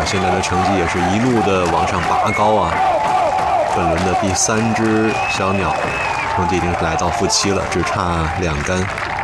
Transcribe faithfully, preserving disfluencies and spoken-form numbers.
现在的成绩也是一路的往上拔高啊！本轮的第三只小鸟，成绩已经来到负七了，只差两杆。